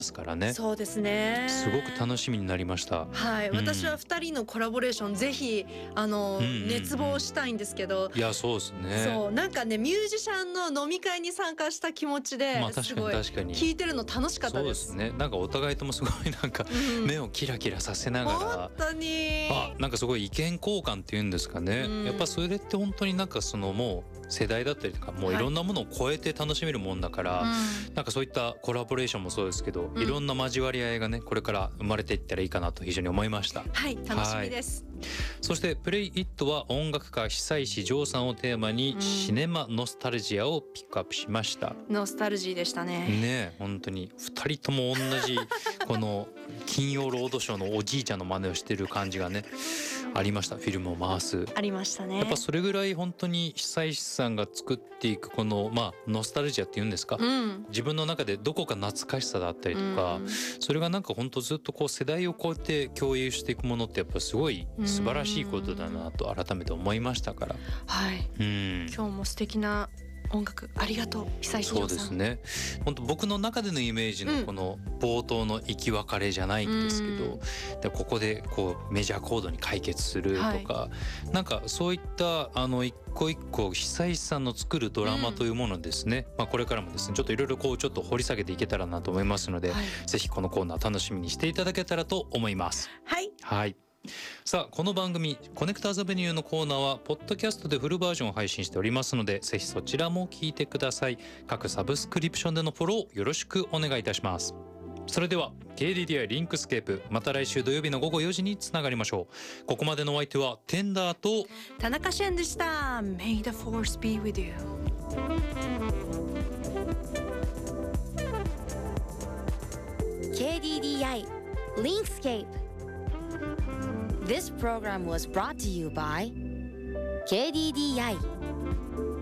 ますからね。 そうですね。 すごく楽しみになりました。 はい、私は2人のコラボレーションぜひ熱望したいんですけど、 いやそうですね。 そうなんかねミュージシャンの飲み会に参加した気持ちで、すごい聞いてるの楽しかったです。 そうですね。なんかお互いともすごいなんか目をキラキラさせながら、 本当になんかすごい意見交換っていうんですかね、やっぱそれって本当になんかそのもう世代だったりとかもういろんなものを超えて楽しめるもんだから、なんかそういったコラボレーションもそうですけど、いろんな交わり合いがねこれから生まれていったらいいかなと非常に思いました。 はい、楽しみです。 そしてプレイイットは音楽家久石譲さんをテーマにシネマノスタルジアをピックアップしました。 ノスタルジーでしたね。 ね、本当に2人とも同じこの金曜ロードショーのおじいちゃんの真似をしてる感じがねありました。フィルムを回すありましたね。 やっぱそれぐらい本当に久石さんが作っていくこのノスタルジアっていうんですか、自分の中でどこか懐かしさだったりとか、それがなんか本当ずっとこう世代を超えて共有していくものってやっぱすごい素晴らしいことだなと改めて思いましたから。 はい、今日も素敵な音楽ありがとう久石譲さん。 そうですね。本当僕の中でのイメージのこの冒頭の生き別れじゃないんですけど、でここでこうメジャーコードに解決するとか、なんかそういった一個一個久石さんの作るドラマというものですね、これからもですねちょっといろいろこうちょっと掘り下げていけたらなと思いますので、ぜひこのコーナー楽しみにしていただけたらと思います。はい。さあこの番組コネクターズアベニューのコーナーはポッドキャストでフルバージョンを配信しておりますので、ぜひそちらも聞いてください。各サブスクリプションでのフォローよろしくお願いいたします。それでは KDDI リンクスケープ、また来週土曜日の午後4時につながりましょう。ここまでのお相手はテンダーと田中俊でした。 May the force be with you。 KDDI Linkscape。This program was brought to you by KDDI